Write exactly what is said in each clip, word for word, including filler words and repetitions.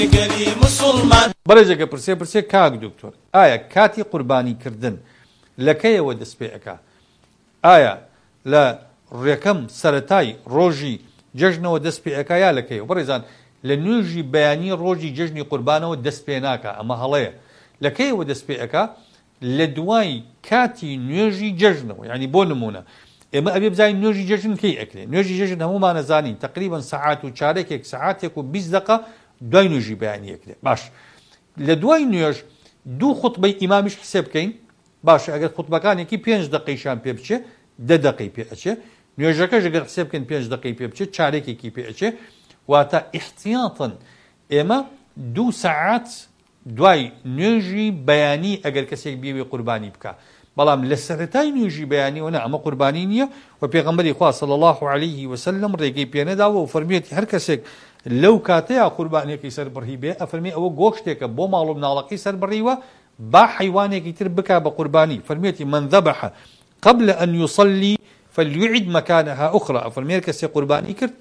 بەڕێزێکە پرسێ پرسێ کاک دکتۆر ئایا کاتی قوربانی کردن لەکەیەوە دەست پێ ئەکا؟ ئایا لە ڕێکەم سەرەتای ڕۆژی جەژنەوە دەست پێ ئەکا یا لەکەیەوە؟ بەڕێزان لە نوێژی بەیانی ڕۆژی جەژنی قوربانەوە دەست پێ ناکە، ئەمە هەڵەیە. لەکەیەوە دەست پێ ئەکا؟ لە دوای کاتی نوێژی جەژنەوە. یعنی بۆ نمونە ئێمە ئەبێ بزانین نوێژی جەژن کەی ئەکرێ. نوێژی جەژن هەمومان نەزانین تقریبەن سەعات و چارەکێک سەعاتێک و بیست دقە دوای نوێژی بەیانی ئەکرێ. باش لە دوای نوێژ دوو خوتبەی ئیمامیش حسێب بکەین. باش ئەگەر خوتبەکانێکی پێنج دقەیشان پێ بچێ دە دقەی پێ ئەچێ، نوێژەکەش ئەگەر حسێب بکەین پێنج دقەی پێ بچێت چارێکێکی پێ ئەچێ، واتە ئیحتیاتن ئێمە دوو سەعات دوای نوێژی بەیانی ئەگەر کەسێک بێوێ قوربانی بکە. بەڵام لە سەرەتای نوێژی بەیانیەوە ئەمە قوربانی نییە و پێغەمبەری خوا صلی الله علیه وسلم ڕێگەی پێ نەداوە و فەرمێتی هەر کەسێک لەو کاتەیە قوربانیەکەی سەربڕی بێ ئەفەرمێ ئەوە گۆشتێکە بۆ ماڵ و مناڵەکەی سەربڕیوە با حیوانێکی تر بکا بە قوربانی. فەرمێتی من ذبح قبل أن يصلي فليعد مكانها أخرى. ئەفەرمێ کەسێ قوربانی کرد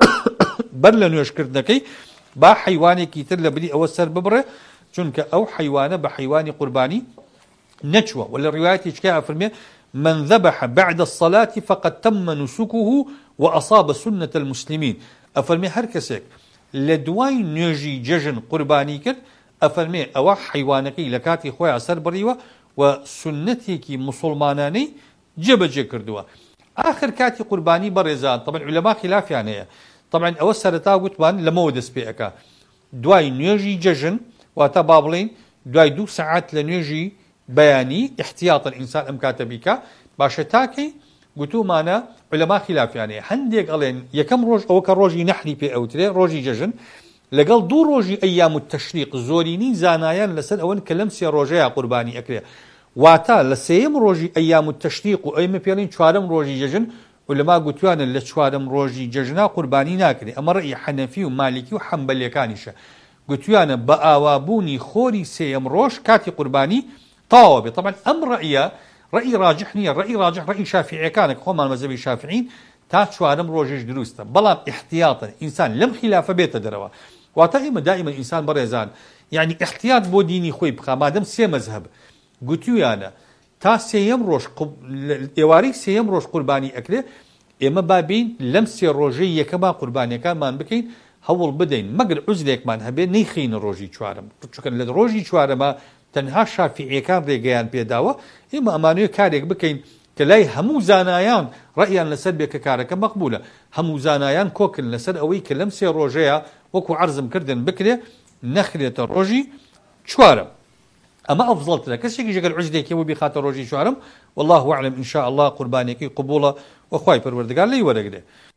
بەر لە نوێژکردنەکەی با حیوانێکی تر لە بری ئەوە سەر ببڕێ، چونکە ئەو حیوانە بە حیوانی قوربانی نەچوە. ولا ڕوايەتی چکە ئەفەرمێ من ذبح بعد الصلاة فقد تم نسكه وأصاب سنة المسلمين. ئەفەرمێ هەر کەسێک لە دوای نوێژی جەژن قوربانی کرد ئەفەرمێ ئەوە حیوانەکەی لە کاتی خۆیان سەر بڕیوە و سنەتێکی مسلمانانەی جێبەجێ کردووە. آخر کاتی قوربانی بەڕێزان طبعا علەما خلافیان هەیە. طبعا ئەوە سەرەتا گوتمان لەمەوە دەست پێ ئەکا دوای نوێژی جەژن، واتە با بڵێن دوای دوو سەعات لە نوێژی بەیانی احتیاطن ئینسان ئەم کاتە بیکە. باشە تاکەی گوتومانە علەما خلافیان هەیە. هەندێک ئەڵێن یەکەم ڕۆژ ئەوە کە ڕۆژی نەحری پێ ئەوترێ ڕۆژی جەژن لەگەڵ دوو ڕۆژی ئەیام التەشریق زۆرینی زانایان لەسەر ئەوەن کە لەم سێ ڕۆژەیە قوربانی ئەکرێ. واتە لە سێیەم ڕۆژی ئەیام التەشریق و ئەمە پێڵین چوارەم ڕۆژی جەژن علەما گوتوانە لە چوارەم ڕۆژی جەژنا قوربانی ناکرێ. ئەمە ڕێی حەنەفی و مالیکی و حەمبەلیەکانیشە. گوتوانە بە ئاوابوونی خۆری سێیەم ڕۆژ کاتی قوربانی تاوە بێت. طبعا ئەم ڕەئیە ڕەئی ڕاجح نییە، ڕەئی ڕاجح ڕەئی شافعیەکانە کە خۆمان مەذهبی شافعین تا چوارەم ڕۆژش دروستە. بەڵام احتیاطن ئینسان لەم خلافە بێتە دەرەوە. واتە ئێمە دائیمەن ئینسان بەڕێزان یعنی احتیاط بۆ دینی خۆی بخا مادەم سێ مەذهب گوتویانە تا سێیەم ڕۆژ ئێوارەی سێیەم ڕۆژ قوربانی ئەکرێ ئێمە بابین لەم سێ ڕۆژەی یەکەما قوربانیەکانمان بکەین هەوڵ بدەین مەگەر عوزرێکمان هەبێ نەیخینە ڕۆژی چوارەم، چونکە لە ڕۆژی چوارەمە تەنها شافعیەکان ڕێگەیان پێداوە. ئێمە ئەمانوێ کارێک بکەین کە لای هەموو زانایان ڕەئیان لەسەر بێ کە کارەکە مەقبولە. هەموو زانایان کۆکن لەسەر ئەوەی کە لەم سێ ڕۆژەیە وەکو عەرزم کردن بکرێ نەخرێتە ڕۆژی چوارەم. ئەمە ئەفزەڵترە. کەسێکی ژەگەر عوزرێکی بۆ بیخاتە ڕۆژی چوارەم والله ئەعلەم ئینشاء الله قوربانیەکەی قبوڵە و خوای پەروەردگار لێی وەرەگرێ.